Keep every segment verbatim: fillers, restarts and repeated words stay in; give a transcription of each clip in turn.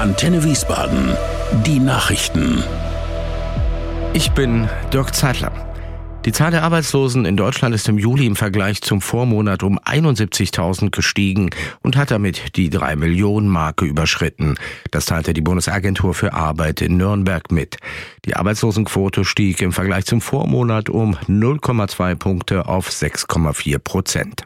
Antenne Wiesbaden. Die Nachrichten. Ich bin Dirk Zeitler. Die Zahl der Arbeitslosen in Deutschland ist im Juli im Vergleich zum Vormonat um einundsiebzigtausend gestiegen und hat damit die drei Millionen Marke überschritten. Das teilte die Bundesagentur für Arbeit in Nürnberg mit. Die Arbeitslosenquote stieg im Vergleich zum Vormonat um null Komma zwei Punkte auf sechs Komma vier Prozent.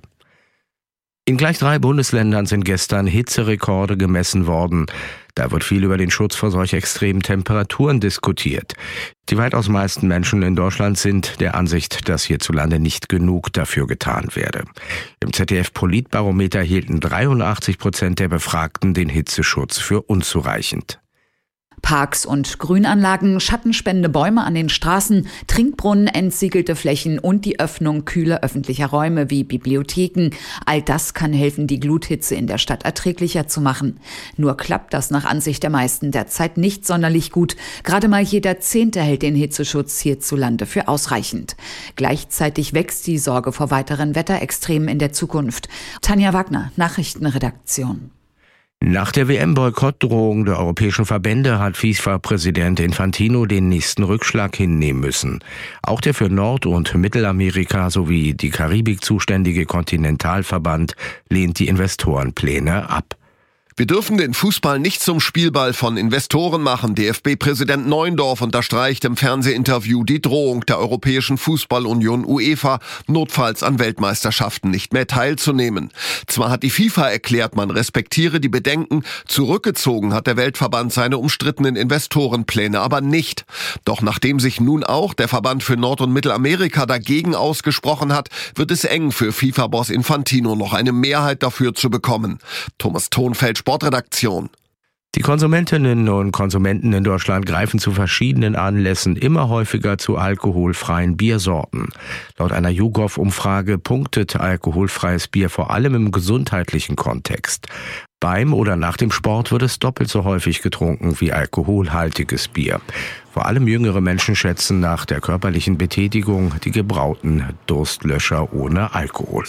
In gleich drei Bundesländern sind gestern Hitzerekorde gemessen worden. Da wird viel über den Schutz vor solch extremen Temperaturen diskutiert. Die weitaus meisten Menschen in Deutschland sind der Ansicht, dass hierzulande nicht genug dafür getan werde. Im Z D F-Politbarometer hielten dreiundachtzig Prozent der Befragten den Hitzeschutz für unzureichend. Parks und Grünanlagen, schattenspendende Bäume an den Straßen, Trinkbrunnen, entsiegelte Flächen und die Öffnung kühler öffentlicher Räume wie Bibliotheken. All das kann helfen, die Gluthitze in der Stadt erträglicher zu machen. Nur klappt das nach Ansicht der meisten derzeit nicht sonderlich gut. Gerade mal jeder Zehnte hält den Hitzeschutz hierzulande für ausreichend. Gleichzeitig wächst die Sorge vor weiteren Wetterextremen in der Zukunft. Tanja Wagner, Nachrichtenredaktion. Nach der W M-Boykottdrohung der europäischen Verbände hat FIFA-Präsident Infantino den nächsten Rückschlag hinnehmen müssen. Auch der für Nord- und Mittelamerika sowie die Karibik zuständige Kontinentalverband lehnt die Investorenpläne ab. Wir dürfen den Fußball nicht zum Spielball von Investoren machen. D F B-Präsident Neuendorf unterstreicht im Fernsehinterview die Drohung der Europäischen Fußballunion UEFA, notfalls an Weltmeisterschaften nicht mehr teilzunehmen. Zwar hat die FIFA erklärt, man respektiere die Bedenken, zurückgezogen hat der Weltverband seine umstrittenen Investorenpläne aber nicht. Doch nachdem sich nun auch der Verband für Nord- und Mittelamerika dagegen ausgesprochen hat, wird es eng für FIFA-Boss Infantino, noch eine Mehrheit dafür zu bekommen. Thomas Thonfeld, Sportredaktion. Die Konsumentinnen und Konsumenten in Deutschland greifen zu verschiedenen Anlässen immer häufiger zu alkoholfreien Biersorten. Laut einer YouGov-Umfrage punktet alkoholfreies Bier vor allem im gesundheitlichen Kontext. Beim oder nach dem Sport wird es doppelt so häufig getrunken wie alkoholhaltiges Bier. Vor allem jüngere Menschen schätzen nach der körperlichen Betätigung die gebrauten Durstlöscher ohne Alkohol.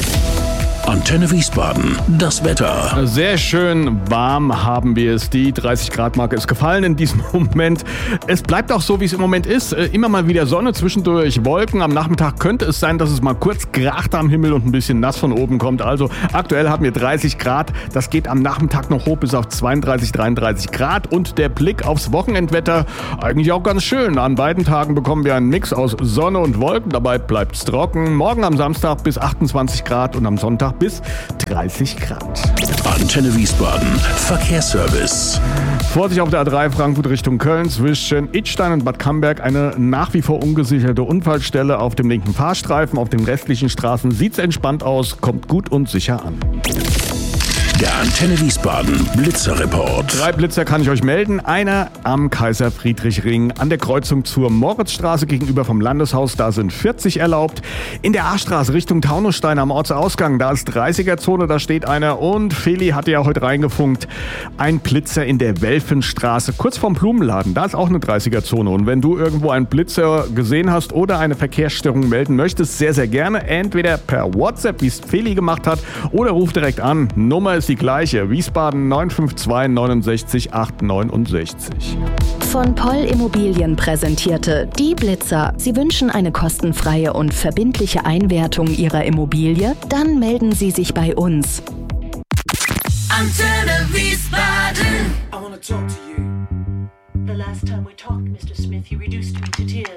Antenne Wiesbaden, das Wetter. Sehr schön warm haben wir es. Die dreißig Grad Marke ist gefallen in diesem Moment. Es bleibt auch so, wie es im Moment ist. Immer mal wieder Sonne, zwischendurch Wolken. Am Nachmittag könnte es sein, dass es mal kurz kracht am Himmel und ein bisschen nass von oben kommt. Also aktuell haben wir dreißig Grad. Das geht am Nachmittag noch hoch bis auf zweiunddreißig, dreiunddreißig Grad. Und der Blick aufs Wochenendwetter, eigentlich auch ganz schön. An beiden Tagen bekommen wir einen Mix aus Sonne und Wolken. Dabei bleibt es trocken. Morgen am Samstag bis achtundzwanzig Grad und am Sonntag bis dreißig Grad. Antenne Wiesbaden, Verkehrsservice. Vorsicht auf der A drei Frankfurt Richtung Köln zwischen Idstein und Bad Camberg. Eine nach wie vor ungesicherte Unfallstelle auf dem linken Fahrstreifen. Auf den restlichen Straßen sieht's entspannt aus, kommt gut und sicher an. Der Antenne Wiesbaden Blitzerreport. Drei Blitzer kann ich euch melden. Einer am Kaiser-Friedrich-Ring an der Kreuzung zur Moritzstraße gegenüber vom Landeshaus. Da sind vierzig erlaubt. In der A-Straße Richtung Taunusstein am Ortsausgang. Da ist dreißiger-Zone, da steht einer. Und Feli hatte ja heute reingefunkt. Ein Blitzer in der Welfenstraße, kurz vorm Blumenladen. Da ist auch eine dreißiger-Zone. Und wenn du irgendwo einen Blitzer gesehen hast oder eine Verkehrsstörung melden möchtest, sehr, sehr gerne. Entweder per WhatsApp, wie es Feli gemacht hat, oder ruf direkt an. Nummer ist die gleiche. Wiesbaden neun fünf zwei neunundsechzig acht neunundsechzig. Von Poll Immobilien präsentierte die Blitzer. Sie wünschen eine kostenfreie und verbindliche Einwertung Ihrer Immobilie? Dann melden Sie sich bei uns. Antenne Wiesbaden. I wanna talk to you. The last time we talked, Mister Smith, you reduced me to tears.